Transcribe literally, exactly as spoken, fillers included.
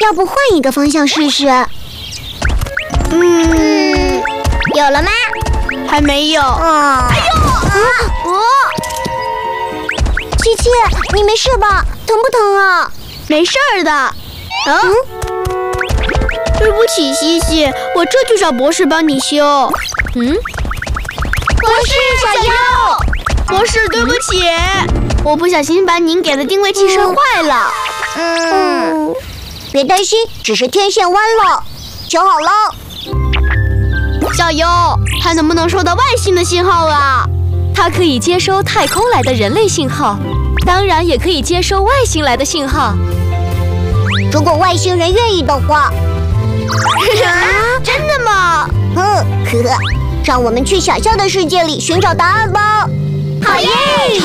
要不换一个方向试试？ 嗯，有了吗？ 还没有。 啊！ 哎呦！ 哦， 七七，你没事吧？疼不疼啊？ 没事儿的。啊？ 嗯， 对不起，西西，我这就找博士帮你修。嗯， 博士小优， 博士，对不起，我不小心把您给的定位器摔坏了。 嗯， 别担心，只是天线弯了，修好了。 小优，它能不能收到外星的信号啊？ 它可以接收太空来的人类信号，当然也可以接收外星来的信号。 如果外星人愿意的话。 真的吗？ 嗯，呵呵，让我们去想象的世界里寻找答案吧。 好耶！